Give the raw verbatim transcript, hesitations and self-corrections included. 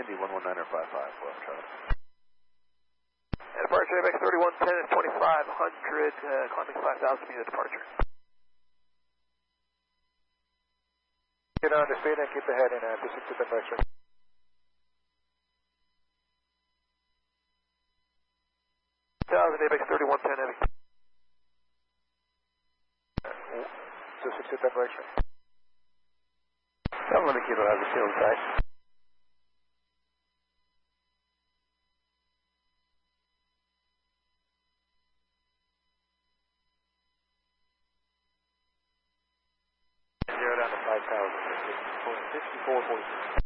Indy one one nine five five, West Charlie. And departure A B X thirty-one ten is twenty-five hundred, uh, climbing five thousand feet of departure. Get on the speed and keep the head in uh, two sixty direction. Thousand A B X thirty-one ten heavy. two sixty direction. Seven hundred kilo has a field side. Zero down to five thousand, fifty-four forty-six.